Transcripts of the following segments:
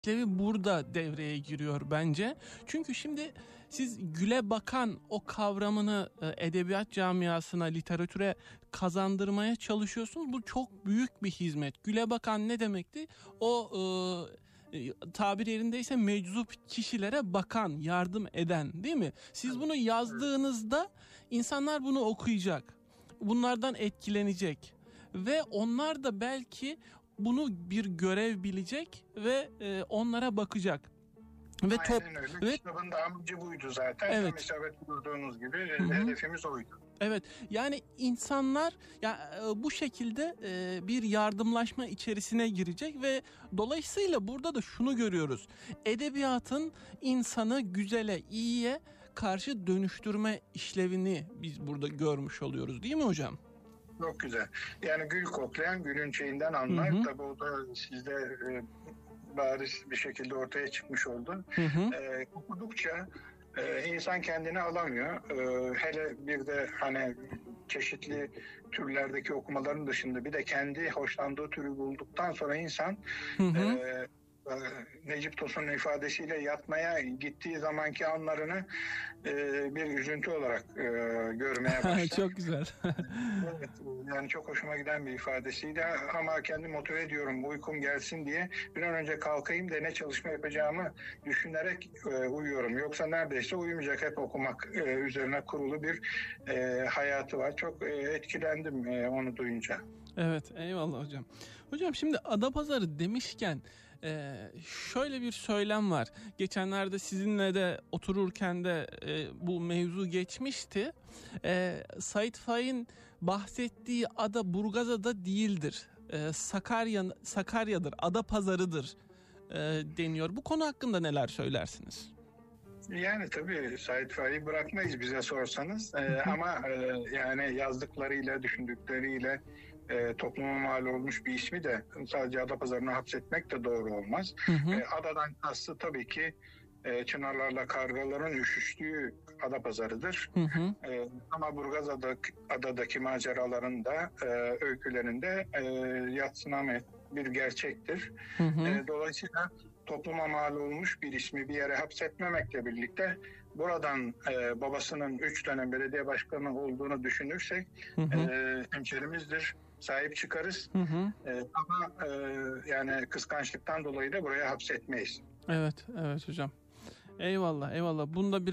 işlevi burada devreye giriyor bence. Çünkü şimdi siz güle bakan o kavramını edebiyat camiasına, literatüre kazandırmaya çalışıyorsunuz. Bu çok büyük bir hizmet. Güle bakan ne demekti? O tabir yerindeyse meczup kişilere bakan, yardım eden, değil mi? Siz bunu yazdığınızda insanlar bunu okuyacak. Bunlardan etkilenecek. Ve onlar da belki bunu bir görev bilecek ve onlara bakacak. Ve aynen öyle. Kitabın da amacı buydu zaten. Evet. Mesabet bulduğunuz gibi hedefimiz oydu. Evet, yani insanlar bu şekilde bir yardımlaşma içerisine girecek ve dolayısıyla burada da şunu görüyoruz. Edebiyatın insanı güzele, iyiye karşı dönüştürme işlevini biz burada görmüş oluyoruz, değil mi hocam? Çok güzel. Yani gül koklayan gülün şeyinden anlar. Tabii o da sizde bariz bir şekilde ortaya çıkmış oldu. Okudukça insan kendini alamıyor. Hele bir de hani çeşitli türlerdeki okumaların dışında bir de kendi hoşlandığı türü bulduktan sonra insan Necip Tosun'un ifadesiyle yatmaya gittiği zamanki anlarını bir üzüntü olarak görmeye başlar. Çok güzel. Evet, yani çok hoşuma giden bir ifadesiydi ama kendimi motive ediyorum uykum gelsin diye bir an önce kalkayım da ne çalışma yapacağımı düşünerek uyuyorum. Yoksa neredeyse uyumayacak, hep okumak üzerine kurulu bir hayatı var. Çok etkilendim onu duyunca. Evet, eyvallah hocam. Hocam şimdi Adapazarı demişken şöyle bir söylem var. Geçenlerde sizinle de otururken de bu mevzu geçmişti. Sait Faik'in bahsettiği ada Burgazada değildir. Sakarya'dır, Adapazarı'dır deniyor. Bu konu hakkında neler söylersiniz? Yani tabii Sait Faik'i bırakmayız bize sorsanız ama yani yazdıklarıyla, düşündükleriyle topluma mal olmuş bir ismi de sadece Adapazarı'na hapsetmek de doğru olmaz. Adadan kastı tabii ki çınarlarla kargaların üşüştüğü Adapazarı'dır. Ama Burgazada'daki maceralarında, öykülerinde yadsınamaz bir gerçektir. Dolayısıyla topluma mal olmuş bir ismi bir yere hapsetmemekle birlikte buradan babasının 3 dönem belediye başkanı olduğunu düşünürsek hemşerimizdir, sahip çıkarız. Ama yani kıskançlıktan dolayı da buraya hapsetmeyiz. Evet hocam. Eyvallah.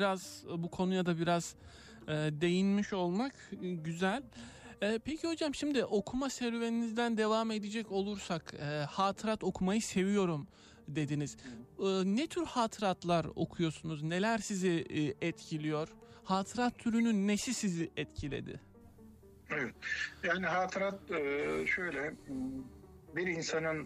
Bu konuya da biraz değinmiş olmak güzel. Peki hocam şimdi okuma serüveninizden devam edecek olursak hatırat okumayı seviyorum dediniz. Ne tür hatıratlar okuyorsunuz? Neler sizi etkiliyor? Hatırat türünün nesi sizi etkiledi? Evet. Yani hatırat şöyle, bir insanın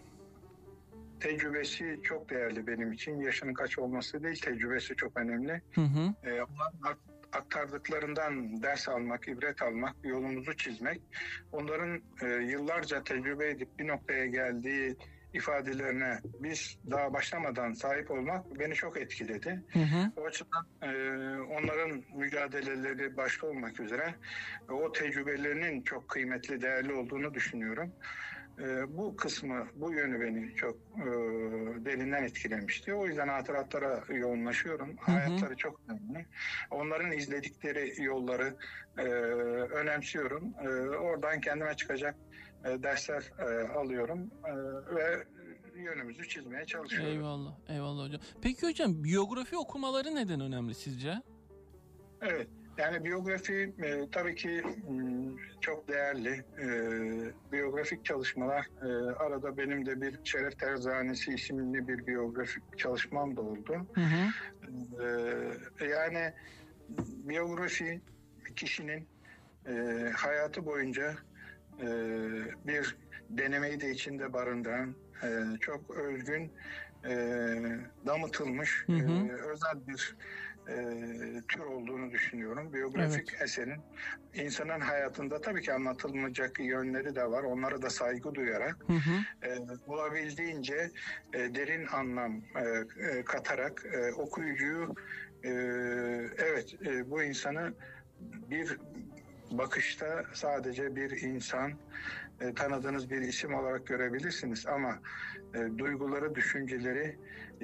tecrübesi çok değerli benim için. Yaşının kaç olması değil, tecrübesi çok önemli. Onların aktardıklarından ders almak, ibret almak, yolumuzu çizmek, onların yıllarca tecrübe edip bir noktaya geldiği ifadelerine biz daha başlamadan sahip olmak beni çok etkiledi. O açıdan onların mücadeleleri başta olmak üzere o tecrübelerinin çok kıymetli, değerli olduğunu düşünüyorum. Bu kısmı, bu yönü beni çok derinden etkilemişti. O yüzden hatıratlara yoğunlaşıyorum. Hayatları çok önemli. Onların izledikleri yolları önemsiyorum. Oradan kendime çıkacak dersler alıyorum ve yönümüzü çizmeye çalışıyorum. Eyvallah hocam. Peki hocam biyografi okumaları neden önemli sizce? Evet. Yani biyografi tabii ki çok değerli. Biyografik çalışmalar, arada benim de bir Şeref Terzanesi isimli bir biyografik çalışmam da oldu. Yani biyografi kişinin hayatı boyunca bir denemeyi de içinde barındıran, çok özgün, damıtılmış özel bir tür olduğunu düşünüyorum. Biyografik eserin insanın hayatında tabii ki anlatılmayacak yönleri de var. Onlara da saygı duyarak olabildiğince derin anlam katarak okuyucuyu bu insanı bir bakışta sadece bir insan, tanıdığınız bir isim olarak görebilirsiniz ama duyguları, düşünceleri